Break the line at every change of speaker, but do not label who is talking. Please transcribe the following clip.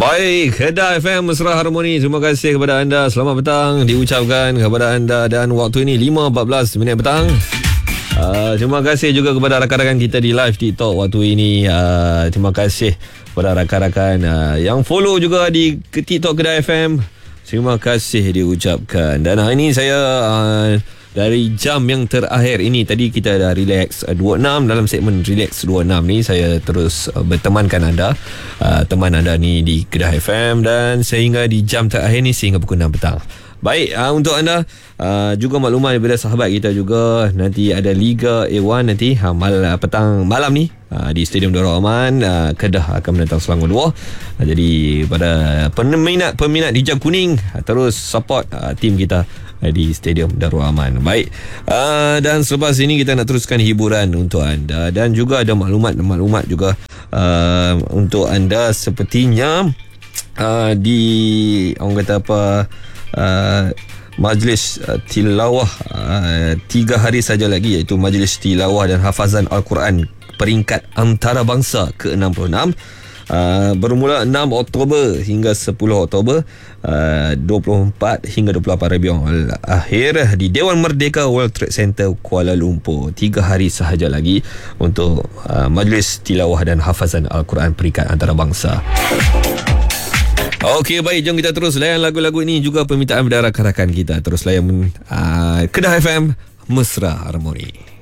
Baik, Kedah FM Mesra Harmoni. Terima kasih kepada anda. Selamat petang diucapkan kepada anda. Dan waktu ini 5.14 minit petang. Terima kasih juga kepada rakan-rakan kita di live TikTok waktu ini. Terima kasih kepada rakan-rakan yang follow juga di TikTok Kedah FM. Terima kasih diucapkan. Dan hari ini saya dari jam yang terakhir ini, tadi kita dah relax 26. Dalam segmen relax 26 ni saya terus bertemankan anda, teman anda ni di Kedah FM, dan sehingga di jam terakhir ni sehingga pukul 6 petang. Baik, untuk anda juga maklumat daripada sahabat kita juga, nanti ada Liga A1 nanti petang malam ni di Stadium Darul Aman. Kedah akan menentang Selangor 2. Jadi pada peminat hijab kuning, terus support tim kita di Stadium Darul Aman. Baik, dan selepas ini kita nak teruskan hiburan untuk anda, dan juga ada maklumat juga untuk anda. Sepertinya di orang kata apa, majlis tilawah 3 hari saja lagi, iaitu majlis tilawah dan hafazan Al-Quran peringkat antarabangsa ke-66, bermula 6 Oktober hingga 10 Oktober 24 hingga 28 Rabiul Akhir di Dewan Merdeka World Trade Center Kuala Lumpur. 3 hari sahaja lagi untuk majlis tilawah dan hafazan Al-Quran peringkat antarabangsa. Okey, baik, jom kita terus layan lagu-lagu ini, juga permintaan dari rakan-rakan kita. Terus layan Kedah FM Mesra Harmoni.